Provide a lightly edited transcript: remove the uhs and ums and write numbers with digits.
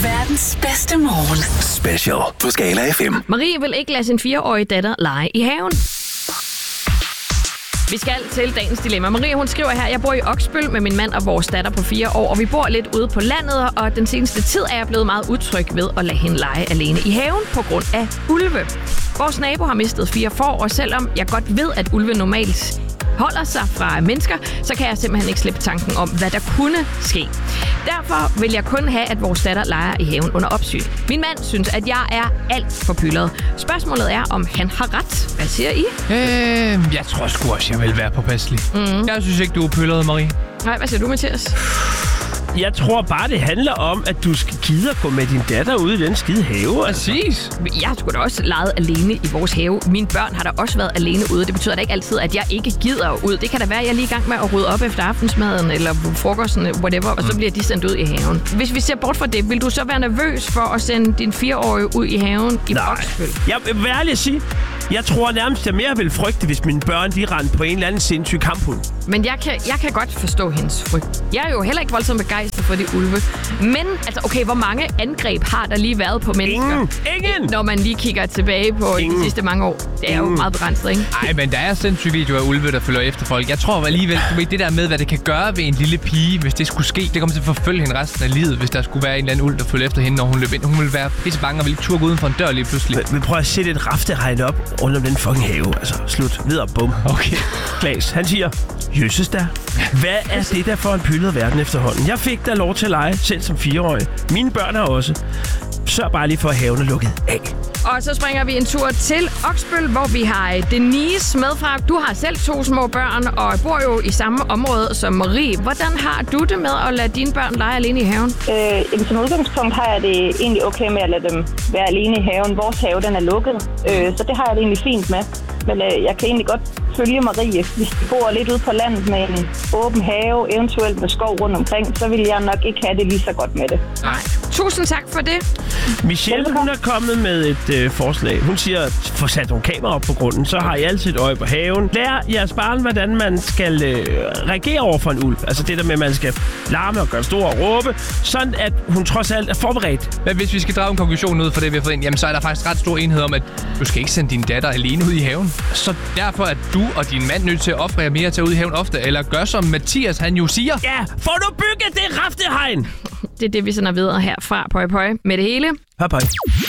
Verdens bedste morgen. Special på Skala FM. Marie vil ikke lade sin 4-årige datter lege i haven. Vi skal til dagens dilemma. Marie, hun skriver her, jeg bor i Oksbøl med min mand og vores datter på 4 år, og vi bor lidt ude på landet, og den seneste tid er jeg blevet meget utryg ved at lade hende lege alene i haven på grund af ulve. Vores nabo har mistet 4 får, og selvom jeg godt ved, at ulve normalt holder sig fra mennesker, så kan jeg simpelthen ikke slippe tanken om, hvad der kunne ske. Derfor vil jeg kun have, at vores datter leger i haven under opsyn. Min mand synes, at jeg er alt for pyllet. Spørgsmålet er, om han har ret. Hvad siger I? Jeg tror sgu også, jeg vil være påpasselig. Jeg synes ikke, du er pyllet, Marie. Nej, hvad siger du, Mathias? Jeg tror bare, det handler om, at du skal gide at gå med din datter ud i den skide have. Præcis. Jeg har sgu da også leget alene i vores have. Mine børn har da også været alene ude. Det betyder da ikke altid, at jeg ikke gider ud. Det kan da være, at jeg er lige i gang med at rydde op efter aftensmaden eller frokosten, whatever, og så bliver de sendt ud i haven. Hvis vi ser bort fra det, vil du så være nervøs for at sende din 4-årige ud i haven i Oksbøl? Jeg vil være ærlig at sige, jeg tror nærmest, jeg mere vil frygte, hvis mine børn de rendte på en eller anden sindssyg kamphund. Men jeg kan godt forstå hendes frygt. Jeg er jo heller ikke voldsomt begejstret for de ulve. Men, altså, okay, hvor mange angreb har der lige været på mennesker? Ingen! Når man lige kigger tilbage på de sidste mange år. Det er jo meget begrænset, ikke? Nej, men der er sindssygt videoer af ulve, der følger efter folk. Jeg tror alligevel, det der med, hvad det kan gøre ved en lille pige, hvis det skulle ske, det kommer til at forfølge hende resten af livet, hvis der skulle være en eller anden ulv, der følger efter hende, når hun løb ind. Hun ville være pisse bange og ville ikke turde gå uden for en dør lige pludselig. Men prøv at sætte et rafteregn op rundt om den fucking have. Altså, slut. Videre, bum. Okay. Klaas, han siger, jøsses der. Hvad er det der for en pyldet verden efterhånden? Jeg fik da lov til at lege, selv som 4-årig. Mine børn har også. Sørg bare lige for, at haven er lukket af. Og så springer vi en tur til Oksbøl, hvor vi har Denise med fra. Du har selv 2 små børn og bor jo i samme område som Marie. Hvordan har du det med at lade dine børn lege alene i haven? Som udgangspunkt har jeg det egentlig okay med at lade dem være alene i haven. Vores have, den er lukket, så det har jeg det egentlig fint med. Men jeg kan egentlig godt følge Marie. Hvis de bor lidt ude på landet med en åben have, eventuelt med skov rundt omkring, så vil jeg nok ikke have det lige så godt med det. Nej. Tusind tak for det. Michelle, hun er kommet med et forslag. Hun siger, få sat nogle kameraer op på grunden, så har I altid et øje på haven. Lær jeres barn, hvordan man skal reagere over for en ulv. Altså det der med, at man skal larme og gøre stor og råbe, sådan at hun trods alt er forberedt. Men hvis vi skal drage en konklusion ud fra det, vi har fået ind, jamen så er der faktisk ret stor enhed om, at du skal ikke sende din datter alene ud i haven. Så derfor er du og din mand nødt til at ofre jer mere til at ud i haven ofte, eller gør som Mathias, han jo siger. Ja, får du bygget det raftehegn! Det er det, vi sender videre herfra. Pøj, pøj med det hele. Pøj, pøj.